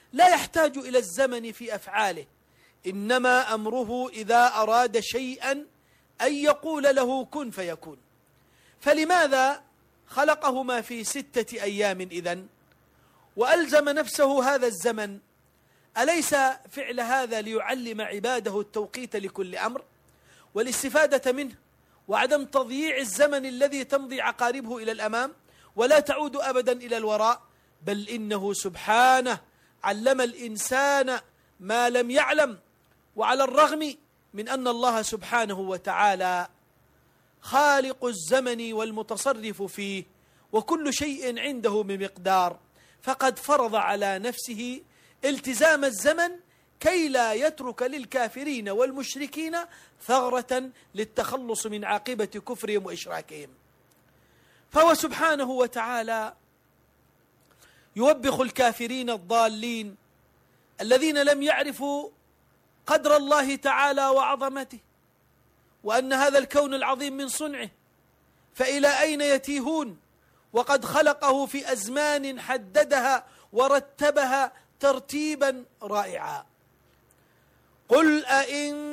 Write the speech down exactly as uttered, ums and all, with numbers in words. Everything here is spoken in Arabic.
لا يحتاج إلى الزمن في أفعاله، إنما أمره إذا أراد شيئا أن يقول له كن فيكون. فلماذا خلقهما في ستة أيام إذن وألزم نفسه هذا الزمن؟ أليس فعل هذا ليعلم عباده التوقيت لكل أمر والاستفادة منه وعدم تضييع الزمن الذي تمضي عقاربه إلى الأمام ولا تعود أبدا إلى الوراء؟ بل إنه سبحانه علم الإنسان ما لم يعلم، وعلى الرغم من أن الله سبحانه وتعالى خالق الزمن والمتصرف فيه وكل شيء عنده بمقدار، فقد فرض على نفسه التزام الزمن كي لا يترك للكافرين والمشركين ثغرة للتخلص من عاقبة كفرهم وإشراكهم. فهو سبحانه وتعالى يوبخ الكافرين الضالين الذين لم يعرفوا قدر الله تعالى وعظمته، وأن هذا الكون العظيم من صنعه، فإلى أين يتيهون وقد خلقه في أزمان حددها ورتبها ترتيبا رائعا. قل أئن